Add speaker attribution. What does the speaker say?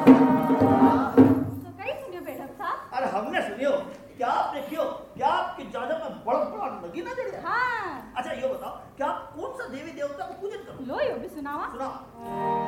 Speaker 1: तो कहीं सुनियो बेटा साहब?
Speaker 2: अरे हमने सुनियो, क्या आप देखियो, क्या आपकी जाने में बड़ा बड़ा लगी ना दे?
Speaker 1: हाँ।
Speaker 2: अच्छा ये बताओ, क्या आप कौन सा देवी देवता को पूजन करो?
Speaker 1: लो यो भी सुनावा।
Speaker 2: सुना।